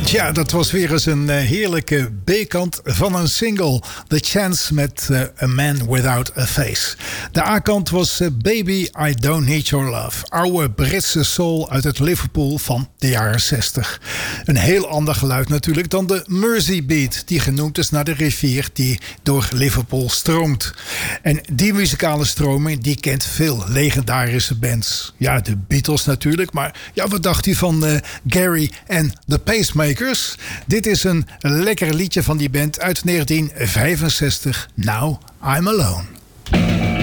Ja, dat was weer eens een heerlijke B-kant van een single. The Chance met A Man Without a Face. De A-kant was Baby, I Don't Need Your Love. Oude Britse soul uit het Liverpool van de jaren 60. Een heel ander geluid natuurlijk dan de Mersey Beat, die genoemd is naar de rivier die door Liverpool stroomt. En die muzikale stroming die kent veel legendarische bands. Ja, de Beatles natuurlijk, maar ja, wat dacht u van Gary en de Pacemakers? Dit is een lekker liedje van die band uit 1965. Now I'm Alone.